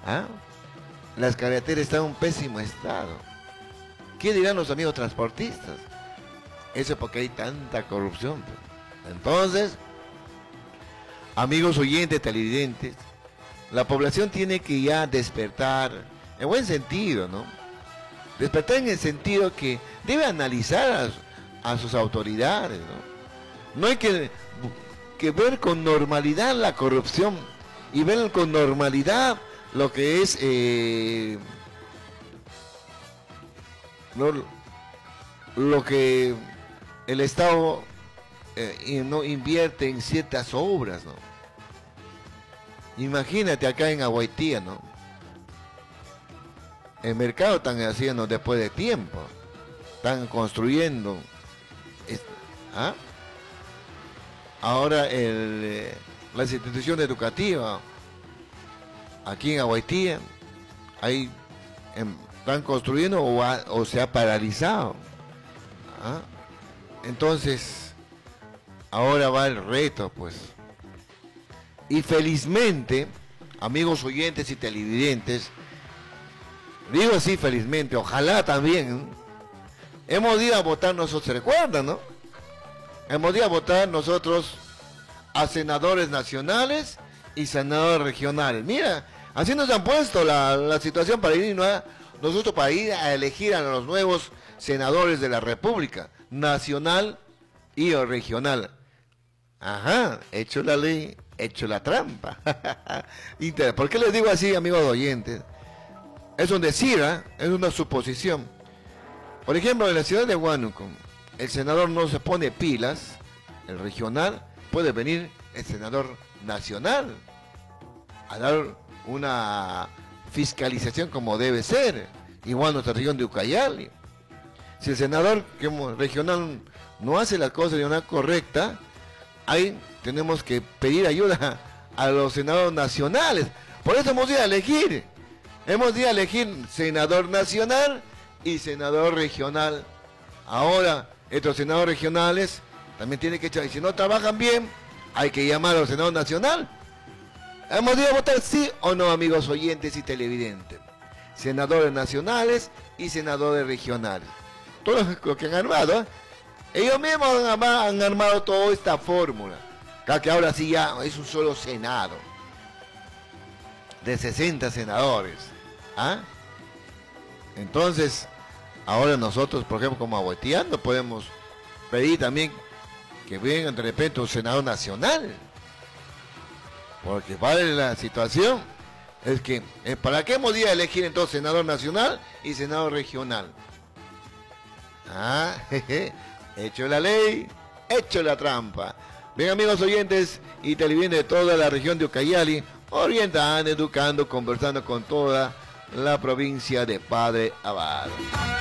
¿Ah? Las carreteras están en un pésimo estado. ¿Qué dirán los amigos transportistas? Eso es porque hay tanta corrupción. Entonces, amigos oyentes, televidentes, la población tiene que ya despertar, en buen sentido, ¿no? Despertar en el sentido que debe analizar a sus autoridades, ¿no? No hay que ver con normalidad la corrupción y ver con normalidad lo que es lo que el Estado no invierte en ciertas obras, ¿no? Imagínate acá en Aguaitía, ¿no? El mercado están haciendo después de tiempo, están construyendo. ¿Ah? Ahora las instituciones educativas aquí en Aguaitía están construyendo o se ha paralizado. ¿Ah? Entonces, ahora va el reto, pues. Y felizmente, amigos oyentes y televidentes, digo así felizmente, ojalá también, hemos ido a votar nosotros, ¿se recuerdan, no? Hemos ido a votar nosotros a senadores nacionales y senadores regionales. Mira, así nos han puesto la situación para ir, ¿no? Nosotros para ir a elegir a los nuevos senadores de la República, nacional y regional. Ajá, hecho la ley, hecho la trampa. ¿Por qué les digo así, amigos oyentes? Es un decir, ¿eh? Es una suposición. Por ejemplo, en la ciudad de Huánuco, el senador no se pone pilas, el regional, puede venir el senador nacional a dar una fiscalización como debe ser, igual nuestra región de Ucayali. Si el senador regional no hace las cosas de manera correcta, ahí tenemos que pedir ayuda a los senadores nacionales. Por eso hemos ido a elegir. Hemos ido a elegir senador nacional y senador regional. Ahora, estos senadores regionales también tienen que echar, y si no trabajan bien, hay que llamar a los senadores nacional. ¿Hemos ido a votar sí o no, amigos oyentes y televidentes? Senadores nacionales y senadores regionales. Todos los que han armado, ellos mismos han armado toda esta fórmula. Claro que ahora sí ya es un solo senado de 60 senadores. ¿Ah? Entonces, ahora nosotros, por ejemplo, como aguaitianos, podemos pedir también que venga de repente un senador nacional. Porque vale la situación. Es que, ¿para qué hemos ido a elegir entonces senador nacional y senador regional? Ah, jeje, hecho la ley, hecho la trampa. Bien, amigos oyentes y televidentes de toda la región de Ucayali, orientando, educando, conversando con toda la provincia de Padre Abad.